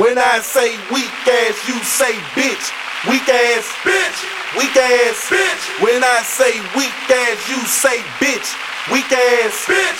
When I say weak ass, you say bitch. Weak ass, bitch. Weak ass, bitch. When I say weak ass, you say bitch. Weak ass, bitch.